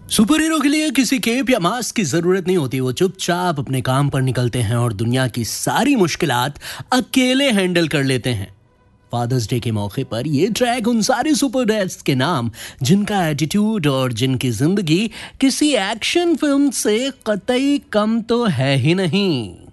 Super hero के लिए किसी केप या मास्क की जरूरत नहीं होती। वो चुपचाप अपने काम पर निकलते हैं और दुनिया की सारी मुश्किलात अकेले हैंडल कर लेते हैं। फादर्स डे के मौके पर ये ट्रैक उन सारे सुपर डैड्स के नाम जिनका एटीट्यूड और जिनकी जिंदगी किसी एक्शन फिल्म से कतई कम तो है ही नहीं।